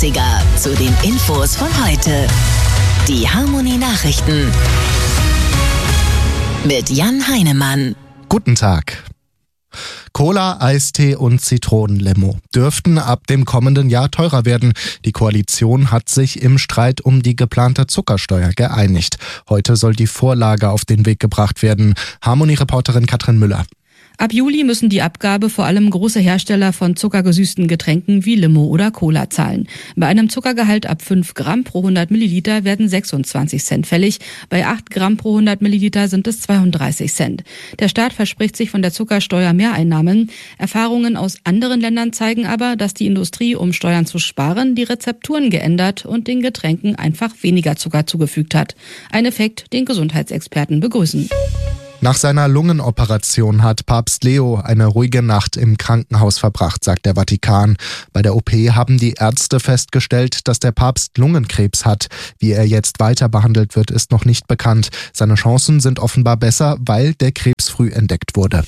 80er zu den Infos von heute. Die Harmony Nachrichten mit Jan Heinemann. Guten Tag. Cola, Eistee und Zitronenlimo dürften ab dem kommenden Jahr teurer werden. Die Koalition hat sich im Streit um die geplante Zuckersteuer geeinigt. Heute soll die Vorlage auf den Weg gebracht werden. Harmony-Reporterin Katrin Müller. Ab Juli müssen die Abgabe vor allem große Hersteller von zuckergesüßten Getränken wie Limo oder Cola zahlen. Bei einem Zuckergehalt ab 5 Gramm pro 100 Milliliter werden 26 Cent fällig. Bei 8 Gramm pro 100 Milliliter sind es 32 Cent. Der Staat verspricht sich von der Zuckersteuer Mehreinnahmen. Erfahrungen aus anderen Ländern zeigen aber, dass die Industrie, um Steuern zu sparen, die Rezepturen geändert und den Getränken einfach weniger Zucker zugefügt hat. Ein Effekt, den Gesundheitsexperten begrüßen. Nach seiner Lungenoperation hat Papst Leo eine ruhige Nacht im Krankenhaus verbracht, sagt der Vatikan. Bei der OP haben die Ärzte festgestellt, dass der Papst Lungenkrebs hat. Wie er jetzt weiter behandelt wird, ist noch nicht bekannt. Seine Chancen sind offenbar besser, weil der Krebs früh entdeckt wurde.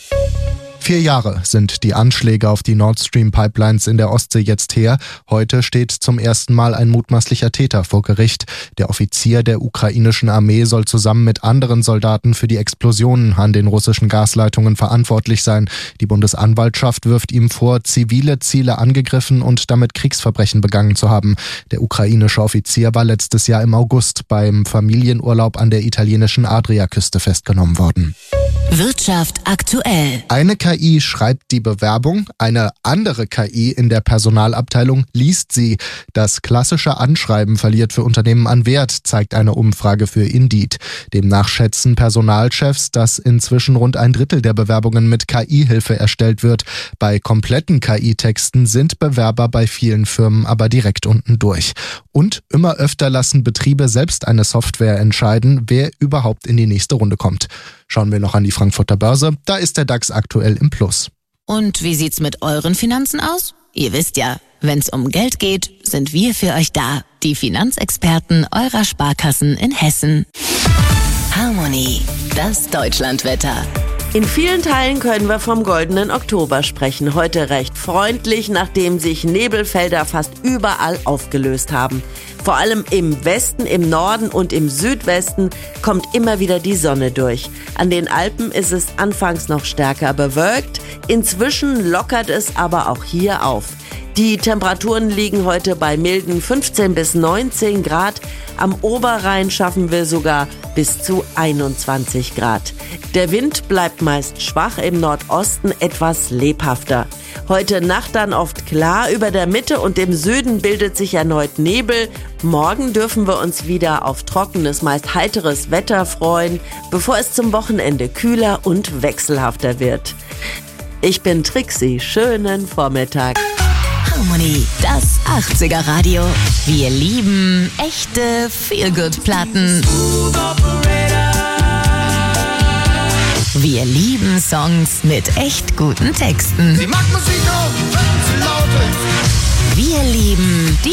4 Jahre sind die Anschläge auf die Nord Stream Pipelines in der Ostsee jetzt her. Heute steht zum ersten Mal ein mutmaßlicher Täter vor Gericht. Der Offizier der ukrainischen Armee soll zusammen mit anderen Soldaten für die Explosionen an den russischen Gasleitungen verantwortlich sein. Die Bundesanwaltschaft wirft ihm vor, zivile Ziele angegriffen und damit Kriegsverbrechen begangen zu haben. Der ukrainische Offizier war letztes Jahr im August beim Familienurlaub an der italienischen Adriaküste festgenommen worden. Wirtschaft aktuell. Eine KI schreibt die Bewerbung, eine andere KI in der Personalabteilung liest sie. Das klassische Anschreiben verliert für Unternehmen an Wert, zeigt eine Umfrage für Indeed. Demnach schätzen Personalchefs, dass inzwischen rund 1/3 der Bewerbungen mit KI-Hilfe erstellt wird. Bei kompletten KI-Texten sind Bewerber bei vielen Firmen aber direkt unten durch. Und immer öfter lassen Betriebe selbst eine Software entscheiden, wer überhaupt in die nächste Runde kommt. Schauen wir noch an die Frankfurter Börse. Da ist der DAX aktuell im Plus. Und wie sieht's mit euren Finanzen aus? Ihr wisst ja, wenn's um Geld geht, sind wir für euch da. Die Finanzexperten eurer Sparkassen in Hessen. Harmony, das Deutschlandwetter. In vielen Teilen können wir vom goldenen Oktober sprechen. Heute recht freundlich, nachdem sich Nebelfelder fast überall aufgelöst haben. Vor allem im Westen, im Norden und im Südwesten kommt immer wieder die Sonne durch. An den Alpen ist es anfangs noch stärker bewölkt. Inzwischen lockert es aber auch hier auf. Die Temperaturen liegen heute bei milden 15 bis 19 Grad. Am Oberrhein schaffen wir sogar bis zu 21 Grad. Der Wind bleibt meist schwach, im Nordosten etwas lebhafter. Heute Nacht dann oft klar, über der Mitte und im Süden bildet sich erneut Nebel. Morgen dürfen wir uns wieder auf trockenes, meist heiteres Wetter freuen, bevor es zum Wochenende kühler und wechselhafter wird. Ich bin Trixie, schönen Vormittag. Harmony, das 80er Radio. Wir lieben echte Feel-Good-Platten. Wir lieben Songs mit echt guten Texten. Sie mag Musik auch, wenn sie laut ist. Wir lieben die